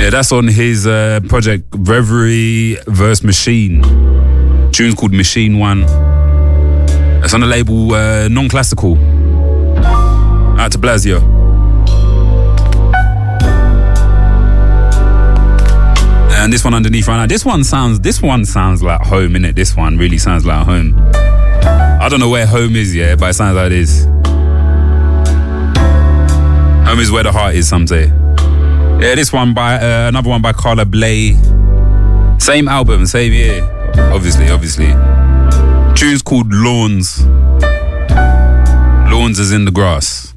Yeah, that's on his project Reverie vs. Machine. Tune's called Machine One. It's on the label Non-Classical. Out to Blasio. And this one underneath right now. This one sounds like home, innit? This one really sounds like home. I don't know where home is, yeah, but it sounds like this. Home is where the heart is, some say. Yeah, this one by another one by Carla Bley. Same album, same year. Obviously. Tune's called Lawns. Lawns is in the grass.